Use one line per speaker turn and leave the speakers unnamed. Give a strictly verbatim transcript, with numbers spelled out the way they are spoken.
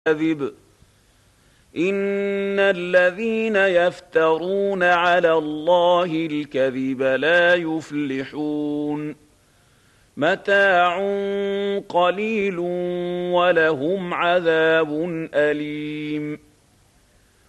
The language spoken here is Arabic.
كذب إن الذين يفترون على الله الكذب لا يفلحون متاع قليل ولهم عذاب أليم